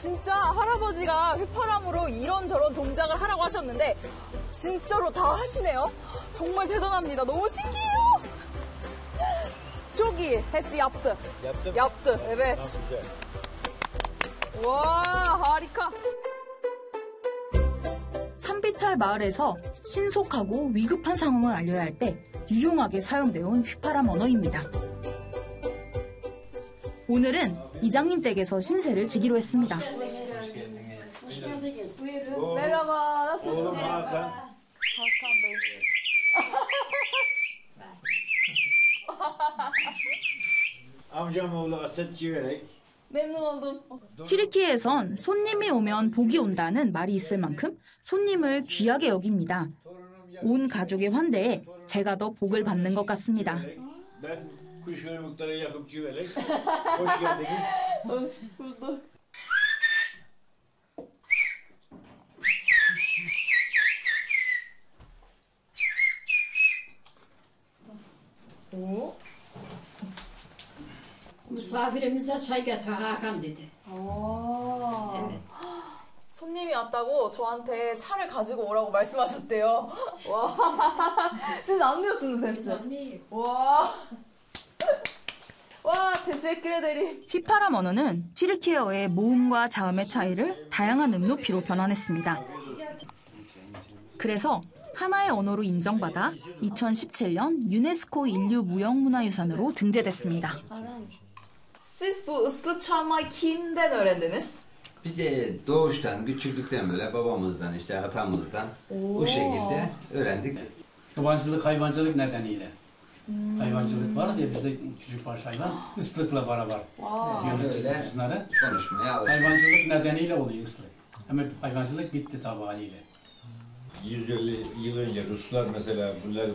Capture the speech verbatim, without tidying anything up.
진짜 할아버지가 휘파람으로 이런저런 동작을 하라고 하셨는데 진짜로 다 하시네요. 정말 대단합니다. 너무 신기해요. 저기 hepsi yaptı. Yaptım. yaptı. Evet. Tamam, güzel. 와, harika. 산비탈 마을에서 신속하고 위급한 상황을 알려야 할 때 유용하게 사용되어 휘파람 언어입니다. 오늘은 이장님 댁에서 신세를 지기로 했습니다. Merhaba, nasılsın? Oğlum Hakan. Hakan Bey. Amcam oğlu Aset Civelek. Memnun oldum. 튀르키예에선 손님이 오면 복이 온다는 말이 있을 만큼 손님을 귀하게 여깁니다. 온 가족의 환대에 제가 더 복을 받는 것 같습니다. Ben Kuşköy Muhtarı Yakup Civelek. Hoş geldiniz. Hoş bulduk. 오? Misafirimize çay getir Hakan dedi. 아. Evet. 손님이 왔다고 저한테 차를 가지고 오라고 말씀하셨대요. 와. Siz anlıyorsunuz hepsi. Anlıyor. 와. 와, teşekkür ederim. 휘파람 언어는 튀르키예어의 모음과 자음의 차이를 다양한 음높이로 변환했습니다. 그래서 하나의 언어로 인정받아 이천십칠 년 유네스코 인류 무형문화유산으로 등재됐습니다. Siz bu ıslık çalmayı kimden öğrendiniz? Biz de doğuştan, küçüklükten beri babamızdan, işte atamızdan bu şekilde öğrendik. Çobancılık, hayvancılık nedeniyle. Hmm. Hayvancılık var diye bizde küçükbaş hayvan ıslıkla beraber yönetiyoruz bunları. Konuşmaya alıştık. Hayvancılık nedeniyle oluyor ıslık. Ama hayvancılık bitti tabi haliyle. yüz elli yıl önce Ruslar mesela bunları